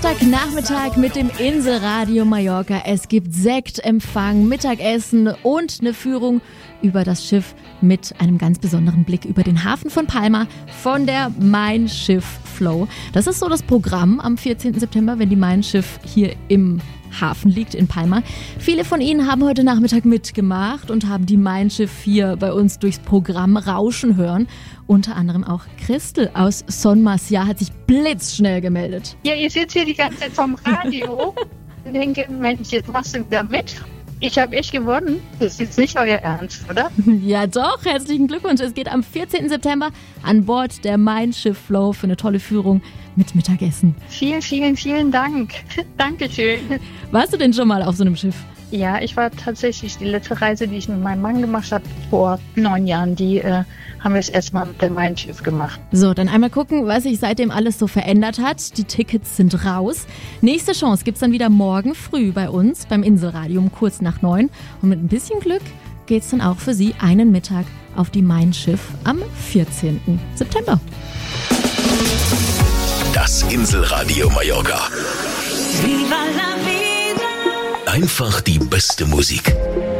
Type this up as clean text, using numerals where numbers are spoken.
Samstagnachmittag mit dem Inselradio Mallorca. Es gibt Sektempfang, Mittagessen und eine Führung über das Schiff mit einem ganz besonderen Blick über den Hafen von Palma von der Mein Schiff Flow. Das ist so das Programm am 14. September, wenn die Mein Schiff hier im Hafen liegt in Palma. Viele von Ihnen haben heute Nachmittag mitgemacht und haben die Mein Schiff hier bei uns durchs Programm rauschen hören. Unter anderem auch Christel aus Son Macià hat sich blitzschnell gemeldet. Ja, ihr sitzt hier die ganze Zeit vom Radio und denke, Mensch, jetzt machst du wieder mit. Ich habe echt gewonnen. Das ist jetzt nicht euer Ernst, oder? Ja doch, herzlichen Glückwunsch. Es geht am 14. September an Bord der Mein Schiff Flow für eine tolle Führung mit Mittagessen. Vielen, vielen, vielen Dank. Dankeschön. Warst du denn schon mal auf so einem Schiff? Ja, ich war tatsächlich, die letzte Reise, die ich mit meinem Mann gemacht habe, vor 9 Jahren, die haben wir es erstmal mit dem Mein Schiff gemacht. So, dann einmal gucken, was sich seitdem alles so verändert hat. Die Tickets sind raus. Nächste Chance gibt's dann wieder morgen früh bei uns beim Inselradio um kurz nach 9. Und mit ein bisschen Glück geht's dann auch für Sie einen Mittag auf die Mein Schiff am 14. September. Das Inselradio Mallorca. Viva la vida. Einfach die beste Musik.